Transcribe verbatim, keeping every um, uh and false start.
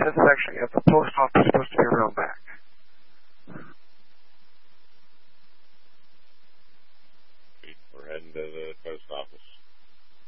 this section of the post office supposed to be around back? We're heading to the post office.